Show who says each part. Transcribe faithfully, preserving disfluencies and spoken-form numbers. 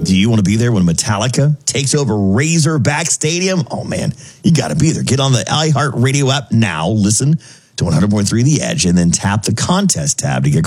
Speaker 1: Do you want to be there when Metallica takes over Razorback Stadium? Oh, man, you got to be there. Get on the iHeartRadio app now. Listen to one hundred point three The Edge and then tap the contest tab to get